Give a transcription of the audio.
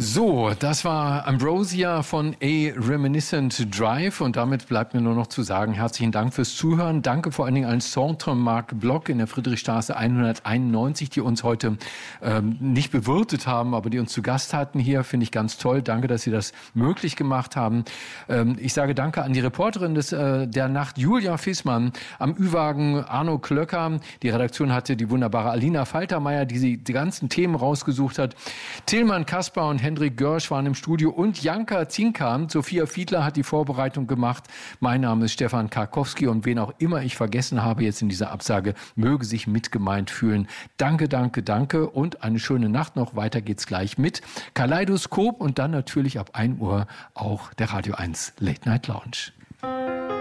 So, das war Ambrosia von A Reminiscent Drive und damit bleibt mir nur noch zu sagen, herzlichen Dank fürs Zuhören. Danke vor allen Dingen an Centre Marc Bloch in der Friedrichstraße 191, die uns heute nicht bewirtet haben, aber die uns zu Gast hatten hier. Finde ich ganz toll. Danke, dass Sie das möglich gemacht haben. Ich sage danke an die Reporterin der Nacht, Julia Fissmann, am Ü-Wagen Arno Klöcker. Die Redaktion hatte die wunderbare Alina Faltermeier, die ganzen Themen rausgesucht hat. Tillmann Kasper und Hendrik Görsch waren im Studio und Janka Zinkan. Sophia Fiedler hat die Vorbereitung gemacht. Mein Name ist Stefan Karkowski und wen auch immer ich vergessen habe jetzt in dieser Absage, möge sich mitgemeint fühlen. Danke, danke, danke und eine schöne Nacht noch. Weiter geht's gleich mit Kaleidoskop und dann natürlich ab 1 Uhr auch der Radio 1 Late Night Lounge.